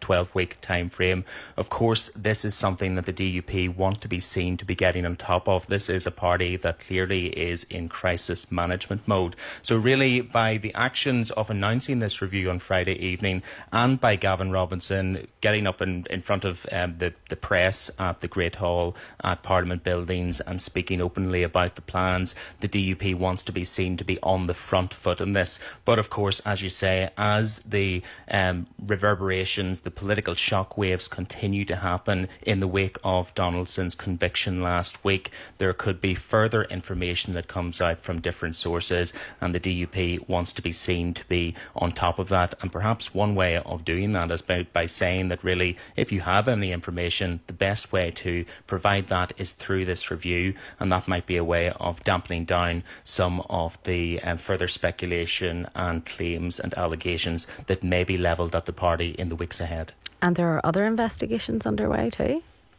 12-week time frame. Of course, this is something that the DUP want to be seen to be getting on top of. This is a party that clearly is in crisis management mode. So really, by the actions of announcing this review on Friday evening and by Gavin Robinson getting up in front of the press at the Great Hall at Parliament Buildings and speaking openly about the plans, the DUP wants to be seen to be on the front foot in this. But of course, as you say, as the reverberations, the political shockwaves continue to happen in the wake of Donaldson's conviction last week, there could be further information that comes out from different sources, and the DUP wants to be seen to be on top of that. And perhaps one way of doing that is by saying that really, if you have any information, the best way to provide that is through this review, and that might be a way of dampening down some of the further speculation and claims and allegations that may be levelled at the party in the weeks ahead. And there are other investigations underway too?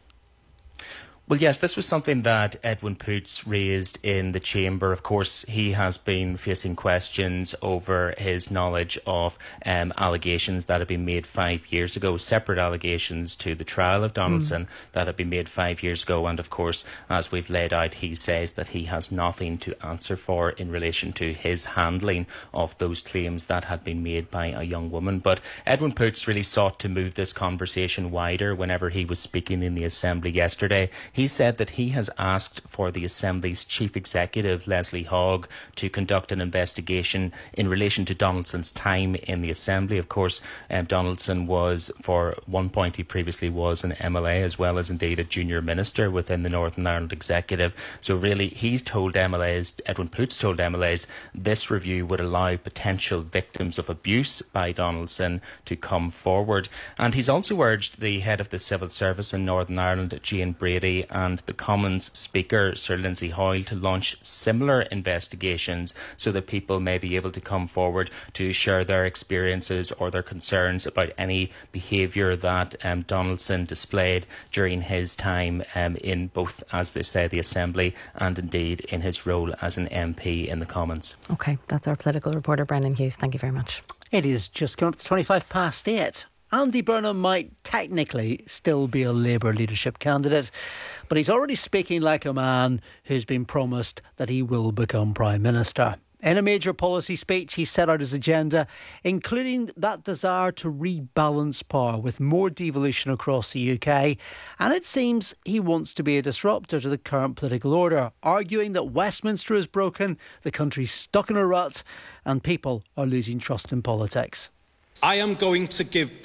Well, yes, this was something that Edwin Poots raised in the Chamber. Of course, he has been facing questions over his knowledge of allegations that had been made 5 years ago, separate allegations to the trial of Donaldson that had been made 5 years ago. And of course, as we've laid out, he says that he has nothing to answer for in relation to his handling of those claims that had been made by a young woman. But Edwin Poots really sought to move this conversation wider whenever he was speaking in the Assembly yesterday. He said that he has asked for the Assembly's Chief Executive, Leslie Hogg, to conduct an investigation in relation to Donaldson's time in the Assembly. Of course, Donaldson was, for one point, he previously was an MLA as well as indeed a junior minister within the Northern Ireland Executive. So really, he's told MLAs, Edwin Poots told MLAs, this review would allow potential victims of abuse by Donaldson to come forward. And he's also urged the head of the Civil Service in Northern Ireland, Jane Brady, and the Commons Speaker, Sir Lindsay Hoyle, to launch similar investigations so that people may be able to come forward to share their experiences or their concerns about any behaviour that Donaldson displayed during his time in both, as they say, the Assembly and indeed in his role as an MP in the Commons. OK, that's our political reporter, Brendan Hughes. Thank you very much. It is just come up to 8:25. Andy Burnham might technically still be a Labour leadership candidate, but he's already speaking like a man who's been promised that he will become Prime Minister. In a major policy speech, he set out his agenda, including that desire to rebalance power with more devolution across the UK. And it seems he wants to be a disruptor to the current political order, arguing that Westminster is broken, the country's stuck in a rut, and people are losing trust in politics. I am going to give